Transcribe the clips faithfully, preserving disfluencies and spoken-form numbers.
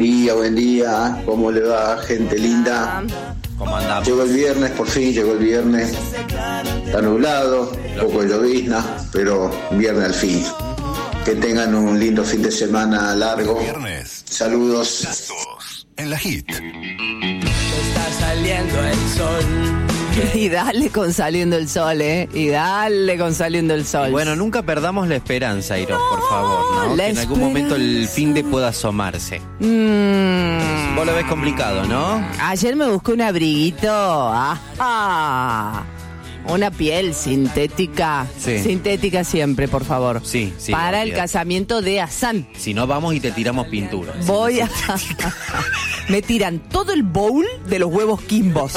día, buen día. ¿Cómo le va, gente linda? ¿Cómo andamos? Llegó el viernes, por fin llegó el viernes. Está nublado, un poco de llovizna, pero viernes al fin. Que tengan un lindo fin de semana largo. Viernes. Saludos. Las dos en la hit. Está saliendo el sol. Y dale con saliendo el sol, ¿eh? Y dale con saliendo el sol. Bueno, nunca perdamos la esperanza, Iros, No, por favor, ¿no? la Que en algún momento el fin de pueda asomarse. Mm. Vos lo ves complicado, ¿no? Ayer me busqué un abriguito. ¡Ajá! Una piel sintética. Sí. Sintética siempre, por favor. Sí, sí. Para el olvídate. casamiento de Hassan. Si no, vamos y te tiramos pintura. Voy a... Me tiran todo el bowl de los huevos Kimbos.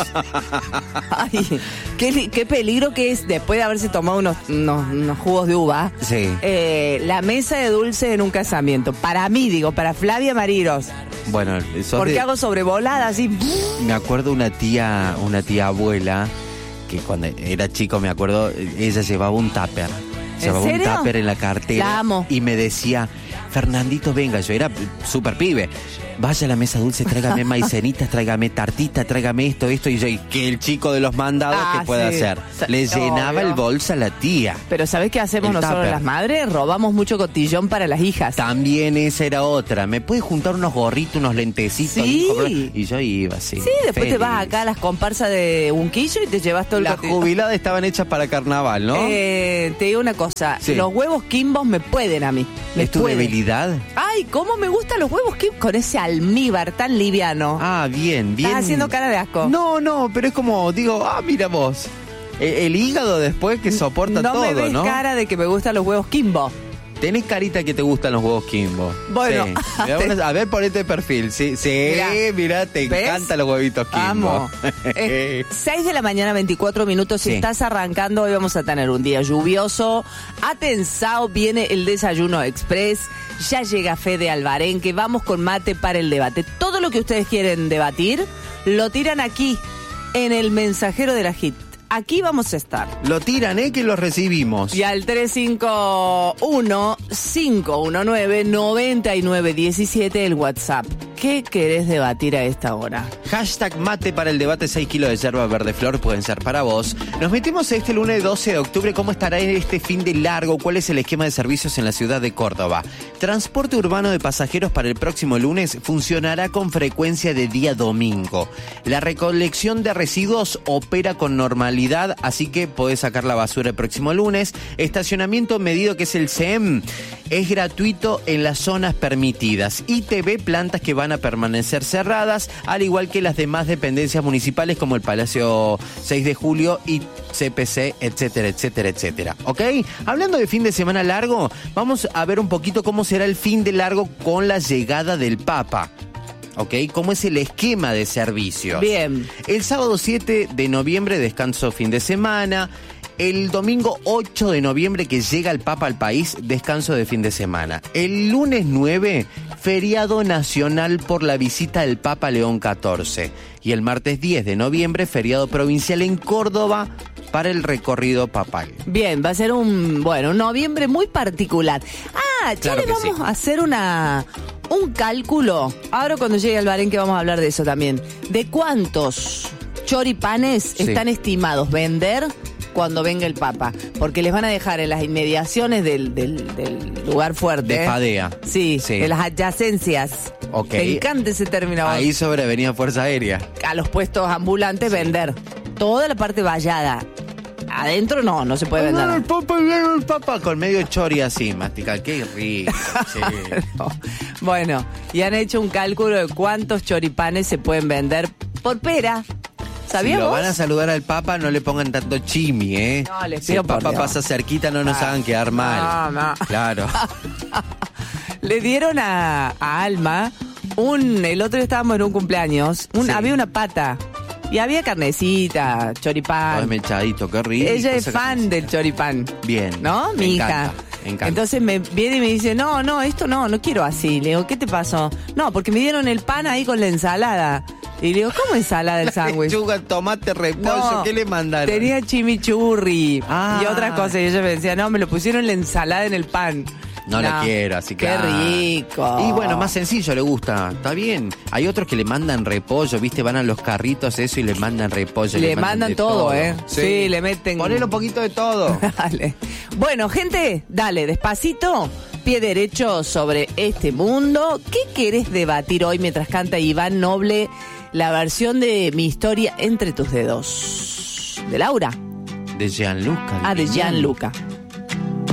Ay, qué, qué peligro que es, después de haberse tomado unos, unos, unos jugos de uva, Sí. eh, la mesa de dulce en un casamiento. Para mí, digo, para Flavia Mariros. Bueno, sos Porque de- hago sobrevolada así. me acuerdo una tía, una tía abuela, que cuando era chico, me acuerdo, ella llevaba un tupper. Llevaba un serio? tupper en la cartera. La amo. Y me decía, Fernandito, venga, yo era súper pibe. Vaya a la mesa dulce, tráigame maicenitas, tráigame tartita, tráigame esto, esto. Y yo, ¿y que el chico de los mandados Ah, qué puede sí. hacer? Sa- Le llenaba obvio. el bolso a la tía. Pero ¿sabés qué hacemos El nosotros tupper. las madres? Robamos mucho cotillón para las hijas. También esa era otra. ¿Me puedes juntar unos gorritos, unos lentecitos? Sí. Y yo iba así. Sí, después te feliz. vas acá a las comparsas de Unquillo y te llevas todo el Las cotillón. jubiladas estaban hechas para carnaval, ¿no? Eh, te digo una cosa, Sí. los huevos Kimbos me pueden a mí. Me ¿Es tu pueden. debilidad? Ay, cómo me gustan los huevos Kimbos con ese almíbar tan liviano. Ah, bien, bien. Estás haciendo cara de asco. No, no, pero es como, digo, ah, mira vos. El, el hígado después que soporta no todo, me ves ¿no? cara de que me gustan los huevos Kimbo. Tenés carita que te gustan los huevos Kimbo. Bueno, Sí. Mirá, te- bueno, a ver, ponete perfil. Sí, sí, Mirá. mira, te ¿Ves? encantan los huevitos Kimbo. Amo. Eh, seis de la mañana, veinticuatro minutos. Si Sí. estás arrancando, hoy vamos a tener un día lluvioso. Atensao, viene el desayuno express. Ya llega Fede Albarenque. Vamos con mate para el debate. Todo lo que ustedes quieren debatir, lo tiran aquí, en el mensajero de la Hit. Aquí vamos a estar. Lo tiran, ¿eh? Que lo recibimos. Y al tres cinco uno, cinco uno nueve, nueve nueve uno siete el WhatsApp. ¿Qué querés debatir a esta hora? Hashtag mate para el debate, seis kilos de yerba verde flor pueden ser para vos. Nos metimos este lunes doce de octubre. ¿Cómo estará este fin de largo? ¿Cuál es el esquema de servicios en la ciudad de Córdoba? Transporte urbano de pasajeros para el próximo lunes funcionará con frecuencia de día domingo. La recolección de residuos opera con normalidad, así que podés sacar la basura el próximo lunes. Estacionamiento medido, que es el C E M, es gratuito en las zonas permitidas. I T V, plantas que van a permanecer cerradas, al igual que las demás dependencias municipales como el Palacio seis de julio y C P C, etcétera, etcétera, etcétera. ¿Ok? Hablando de fin de semana largo, vamos a ver un poquito cómo será el fin de largo con la llegada del Papa. ¿Ok? ¿Cómo es el esquema de servicios? Bien. El sábado siete de noviembre, descanso fin de semana. El domingo ocho de noviembre, que llega el Papa al país, descanso de fin de semana. El lunes nueve, feriado nacional por la visita del Papa León catorce. Y el martes diez de noviembre, feriado provincial en Córdoba para el recorrido papal. Bien, va a ser un, bueno, un noviembre muy particular. Ah, ya Claro le que vamos sí. a hacer una un cálculo. Ahora cuando llegue Albarenque vamos a hablar de eso también. De cuántos choripanes Sí. están estimados vender cuando venga el Papa. Porque les van a dejar en las inmediaciones del, del, del lugar fuerte. De ¿eh? Fadea. Sí, Sí. de las adyacencias. Ok. Me encanta ese término. Ahí sobre Avenida Fuerza Aérea. A los puestos ambulantes vender. Toda la parte vallada. Adentro no, no se puede Ay, vender. no, el Papa, viene el Papa, con medio chori así, mastica. Qué rico, che. No. Bueno, y han hecho un cálculo de cuántos choripanes se pueden vender por pera. Si ¿Sabías lo vos? van a saludar al Papa, no le pongan tanto chimi, ¿eh? No, les si pido el por Papa Dios. pasa cerquita, no nos Ah. hagan quedar mal. No, no. Claro. Le dieron a, a Alma un... El otro día estábamos en un cumpleaños. Un, Sí. Había una pata. Y había carnecita, choripán. Ay, mechadito, qué rico. Ella es Esa fan cosa. del choripán. Bien. ¿No? Me Mi encanta, hija. me encanta. Entonces me viene y me dice, no, no, esto no, no quiero así. Le digo, ¿qué te pasó? No, porque me dieron el pan ahí con la ensalada. Y le digo, ¿cómo ensalada el sándwich? Lechuga, tomate, repollo, No, ¿qué le mandaron? tenía chimichurri Ah. y otras cosas. Y ella me decía, no, me lo pusieron la ensalada en el pan. No, no la quiero, así que... Qué rico. Y bueno, más sencillo le gusta, está bien. Hay otros que le mandan repollo, ¿viste? Van a los carritos eso y le mandan repollo. Le, le mandan, mandan todo, todo, ¿eh? Sí. sí, le meten... Ponele un poquito de todo. Dale. Bueno, gente, dale, despacito, pie derecho sobre este mundo. ¿Qué querés debatir hoy mientras canta Iván Noble la versión de Mi historia entre tus dedos? ¿De Laura? De Gianluca. Ah, de Gianluca.